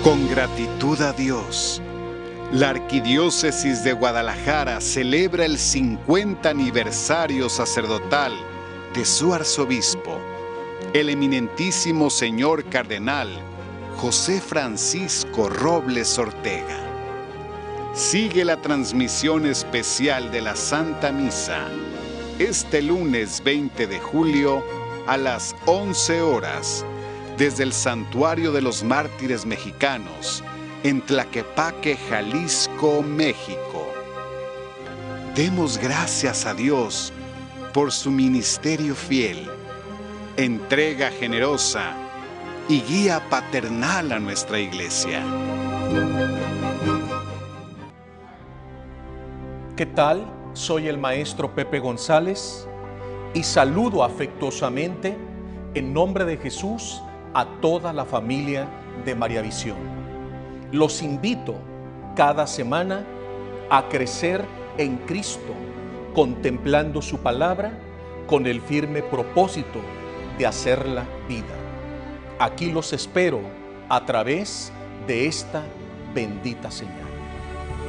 Con gratitud a Dios, la Arquidiócesis de Guadalajara celebra el 50 aniversario sacerdotal de su arzobispo, el eminentísimo señor cardenal José Francisco Robles Ortega. Sigue la transmisión especial de la Santa Misa este lunes 20 de julio a las 11 horas desde el Santuario de los Mártires Mexicanos en Tlaquepaque, Jalisco, México. Demos gracias a Dios por su ministerio fiel, entrega generosa y guía paternal a nuestra Iglesia. ¿Qué tal? Soy el maestro Pepe González y saludo afectuosamente en nombre de Jesús a toda la familia de María Visión. Los invito cada semana a crecer en Cristo, contemplando su palabra con el firme propósito de hacerla vida. Aquí los espero a través de esta bendita señal.